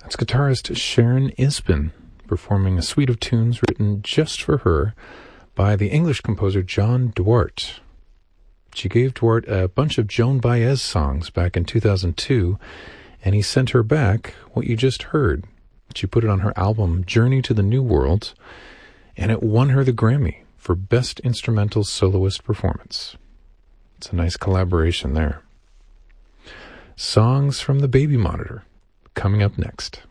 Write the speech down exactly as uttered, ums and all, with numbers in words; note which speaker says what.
Speaker 1: That's guitarist Sharon Isbin performing a suite of tunes written just for her by the English composer John Duarte. She gave Duarte a bunch of Joan Baez songs back in two thousand two, and he sent her back what you just heard. She put it on her album Journey to the New World, and it won her the Grammy for Best Instrumental Soloist Performance. It's a nice collaboration there. Songs from the Baby Monitor, coming up next.